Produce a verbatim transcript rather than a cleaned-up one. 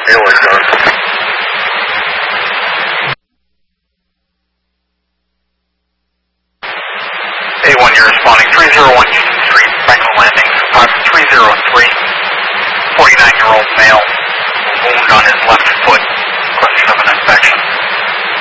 Airway car. A one, you're responding. three zero one Union Street, Franklin Landing. Pilot three zero three, forty-nine-year-old male, wound on his left foot. Question of an infection.